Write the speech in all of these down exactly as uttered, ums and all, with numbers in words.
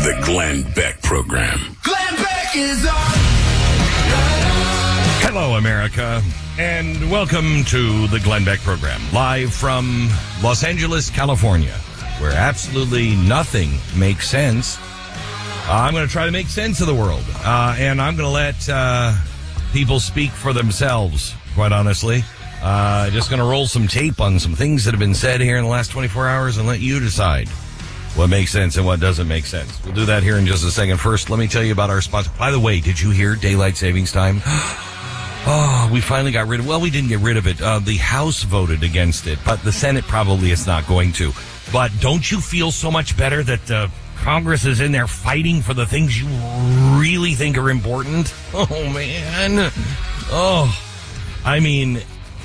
The Glenn Beck Program. Glenn Beck is on. Hello, America, and welcome to the Glenn Beck Program, live from Los Angeles, California, where absolutely nothing makes sense. Uh, I'm going to try to make sense of the world, uh, and I'm going to let uh, people speak for themselves, quite honestly. Uh, just going to roll some tape on some things that have been said here in the last twenty-four hours and let you decide what makes sense and what doesn't make sense. We'll do that here in just a second. First, let me tell you about our sponsor. By the way, did you hear daylight savings time? Oh, we finally got rid of, well, we didn't get rid of it. Uh, the House voted against it, but the Senate probably is not going to. But don't you feel so much better that uh, Congress is in there fighting for the things you really think are important? Oh, man. Oh, I mean,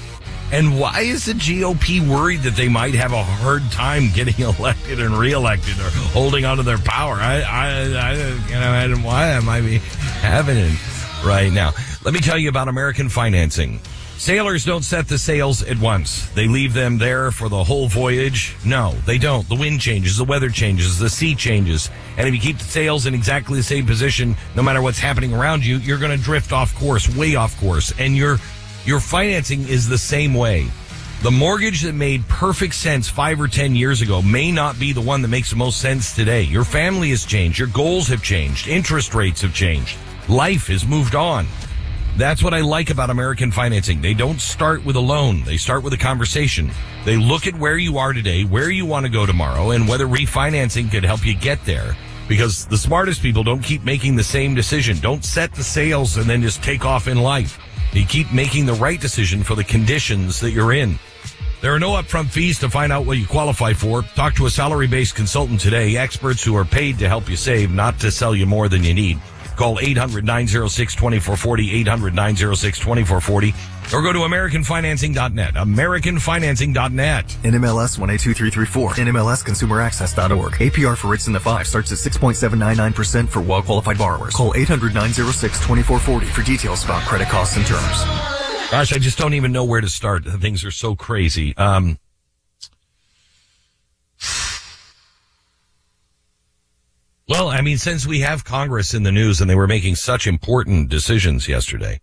and why is the G O P worried that they might have a hard time getting elected and reelected or holding on to their power? I, I, I can't imagine why that might be happening right now. Let me tell you about American Financing. Sailors don't set the sails at once. They leave them there for the whole voyage. No, they don't. The wind changes, the weather changes, the sea changes. And if you keep the sails in exactly the same position, no matter what's happening around you, you're going to drift off course, way off course. And your your financing is the same way. The mortgage that made perfect sense five or ten years ago may not be the one that makes the most sense today. Your family has changed. Your goals have changed. Interest rates have changed. Life has moved on. That's what I like about American Financing. They don't start with a loan. They start with a conversation. They look at where you are today, where you want to go tomorrow, and whether refinancing could help you get there. Because the smartest people don't keep making the same decision. Don't set the sails and then just take off in life. You keep making the right decision for the conditions that you're in. There are no upfront fees to find out what you qualify for. Talk to a salary-based consultant today. Experts who are paid to help you save, not to sell you more than you need. Call eight hundred, nine oh six, two four four oh, eight hundred, nine oh six, two four four oh, or go to American Financing dot net. American Financing dot net. N M L S one eight two three three four. N M L S consumer access dot org. A P R for rates in the five starts at six point seven nine nine percent for well-qualified borrowers. Call eight hundred, nine oh six, two four four oh for details about credit costs and terms. Gosh, I just don't even know where to start. Things are so crazy. Um... Well, I mean, since we have Congress in the news and they were making such important decisions yesterday,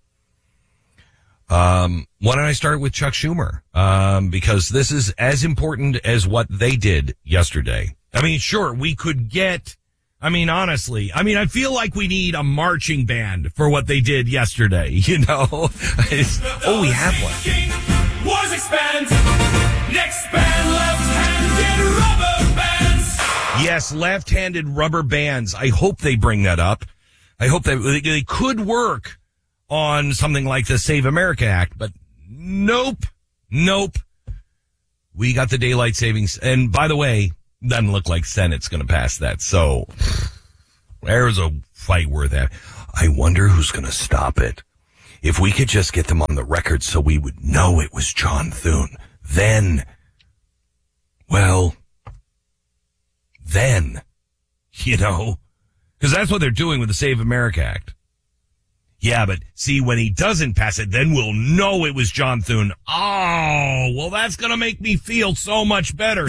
um, why don't I start with Chuck Schumer? Um, because this is as important as what they did yesterday. I mean, sure, we could get, I mean, honestly, I mean, I feel like we need a marching band for what they did yesterday, you know? Oh, we have one. Wars expand. Next band, left-handed rubber bands. Yes, left-handed rubber bands. I hope they bring that up. I hope that they, they could work on something like the Save America Act, but nope, nope. We got the daylight savings. And by the way, doesn't look like Senate's going to pass that. So there's a fight worth having. I wonder who's going to stop it. If we could just get them on the record so we would know it was John Thune, then, well... Then, you know, because that's what they're doing with the Save America Act. Yeah, but see, when he doesn't pass it, then we'll know it was John Thune. Oh, well, that's going to make me feel so much better.